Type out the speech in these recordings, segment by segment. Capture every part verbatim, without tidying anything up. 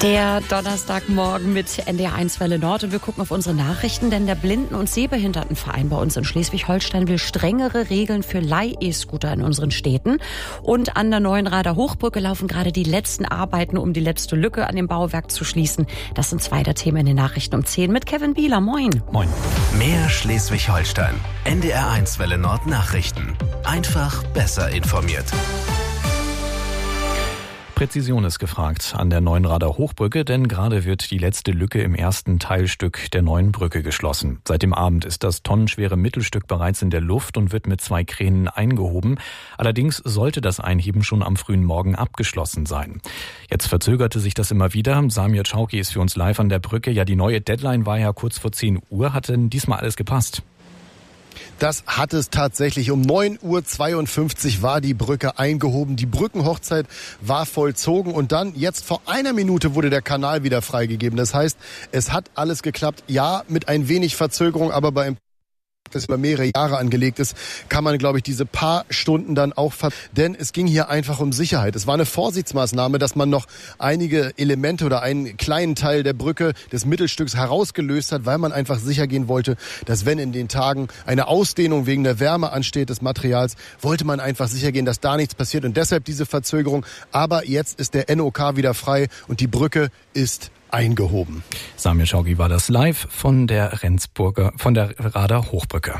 Der Donnerstagmorgen mit N D R eins Welle Nord und wir gucken auf unsere Nachrichten, denn der Blinden- und Sehbehindertenverein bei uns in Schleswig-Holstein will strengere Regeln für Leih-E-Scooter in unseren Städten. Und an der Neuenrader Hochbrücke laufen gerade die letzten Arbeiten, um die letzte Lücke an dem Bauwerk zu schließen. Das sind zwei der Themen in den Nachrichten um zehn mit Kevin Bieler. Moin. Moin. Mehr Schleswig-Holstein. N D R eins Welle Nord Nachrichten. Einfach besser informiert. Präzision ist gefragt an der Neuenrader Hochbrücke, denn gerade wird die letzte Lücke im ersten Teilstück der neuen Brücke geschlossen. Seit dem Abend ist das tonnenschwere Mittelstück bereits in der Luft und wird mit zwei Kränen eingehoben. Allerdings sollte das Einheben schon am frühen Morgen abgeschlossen sein. Jetzt verzögerte sich das immer wieder. Samir Chauki ist für uns live an der Brücke. Ja, die neue Deadline war ja kurz vor zehn Uhr. Hat denn diesmal alles gepasst? Das hat es tatsächlich. Um neun Uhr zweiundfünfzig war die Brücke eingehoben. Die Brückenhochzeit war vollzogen und dann, jetzt vor einer Minute, wurde der Kanal wieder freigegeben. Das heißt, es hat alles geklappt. Ja, mit ein wenig Verzögerung, aber bei das über mehrere Jahre angelegt ist, kann man, glaube ich, diese paar Stunden dann auch ver... Denn es ging hier einfach um Sicherheit. Es war eine Vorsichtsmaßnahme, dass man noch einige Elemente oder einen kleinen Teil der Brücke des Mittelstücks herausgelöst hat, weil man einfach sicher gehen wollte, dass wenn in den Tagen eine Ausdehnung wegen der Wärme ansteht des Materials, wollte man einfach sicher gehen, dass da nichts passiert und deshalb diese Verzögerung. Aber jetzt ist der N O K wieder frei und die Brücke ist eingehoben. Samir Chauki war das live von der Rendsburger, von der Rader Hochbrücke.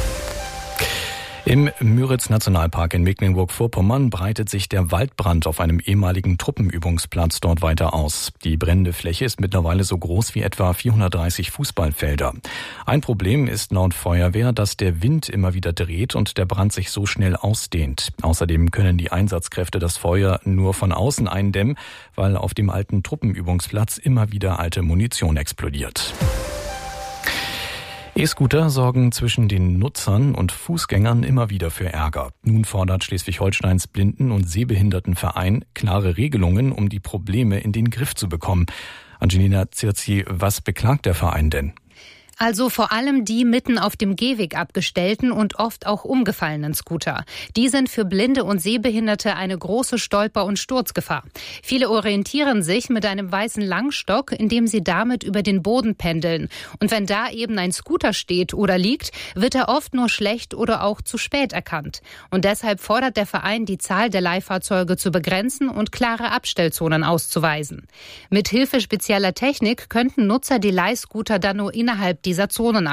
Im Müritz-Nationalpark in Mecklenburg-Vorpommern breitet sich der Waldbrand auf einem ehemaligen Truppenübungsplatz dort weiter aus. Die brennende Fläche ist mittlerweile so groß wie etwa vierhundertdreißig Fußballfelder. Ein Problem ist laut Feuerwehr, dass der Wind immer wieder dreht und der Brand sich so schnell ausdehnt. Außerdem können die Einsatzkräfte das Feuer nur von außen eindämmen, weil auf dem alten Truppenübungsplatz immer wieder alte Munition explodiert. E-Scooter sorgen zwischen den Nutzern und Fußgängern immer wieder für Ärger. Nun fordert Schleswig-Holsteins Blinden- und Sehbehindertenverein klare Regelungen, um die Probleme in den Griff zu bekommen. Angelina Zirzi, was beklagt der Verein denn? Also vor allem die mitten auf dem Gehweg abgestellten und oft auch umgefallenen Scooter. Die sind für Blinde und Sehbehinderte eine große Stolper- und Sturzgefahr. Viele orientieren sich mit einem weißen Langstock, indem sie damit über den Boden pendeln. Und wenn da eben ein Scooter steht oder liegt, wird er oft nur schlecht oder auch zu spät erkannt. Und deshalb fordert der Verein, die Zahl der Leihfahrzeuge zu begrenzen und klare Abstellzonen auszuweisen. Mit Hilfe spezieller Technik könnten Nutzer die Leihscooter dann nur innerhalb dieser Zonen